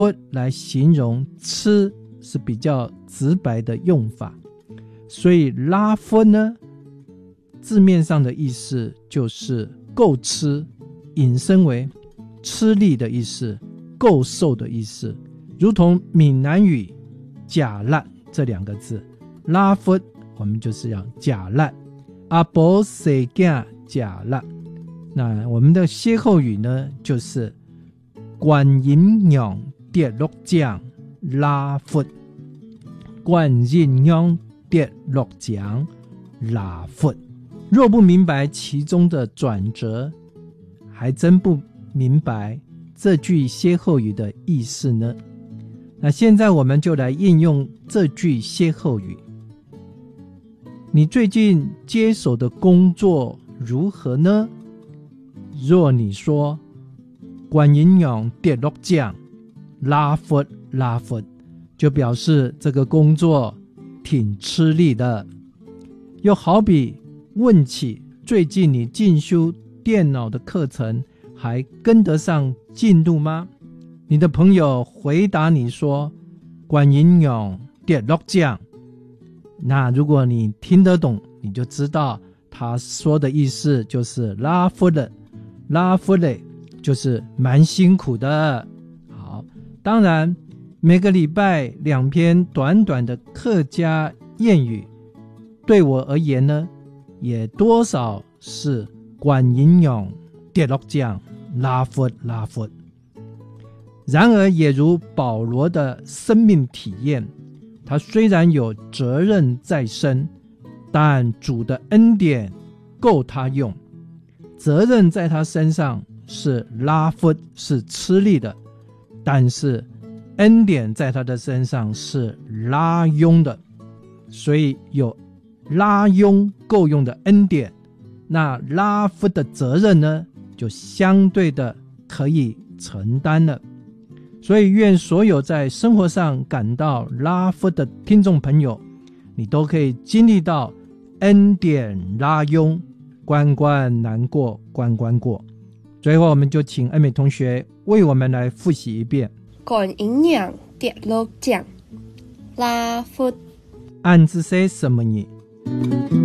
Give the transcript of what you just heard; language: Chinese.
来形容吃是比较直白的用法，所以拉夫呢字面上的意思就是够吃，引申为吃力的意思，够受的意思，如同闽南语假烂这两个字，拉夫我们就是要假烂，阿婆生囝假烂。那我们的歇后语呢就是观音娘跌落江拉夫，观音娘跌落江拉夫。若不明白其中的转折，还真不明白这句歇后语的意思呢。那现在我们就来应用这句歇后语。你最近接手的工作如何呢？若你说观音娘跌落江拉夫拉夫，就表示这个工作挺吃力的。又好比问起最近你进修电脑的课程还跟得上进度吗？你的朋友回答你说观音娘跌落江，那如果你听得懂，你就知道他说的意思就是拉夫了，拉夫了就是蛮辛苦的。好，当然每个礼拜2篇短短的客家谚语，对我而言呢，也多少是观音娘跌落江拉夫拉夫。然而也如保罗的生命体验，他虽然有责任在身，但主的恩典够他用。责任在他身上是拉夫，是吃力的，但是恩典在他的身上是拉拥的。所以有拉拥够用的恩典，那拉夫的责任呢，就相对的可以承担了。所以愿所有在生活上感到拉夫的听众朋友，你都可以经历到恩典拉拥，关关难过关关过。最后我们就请恩美同学为我们来复习一遍。 观音娘跌落江拉夫， 暗指些什么呢？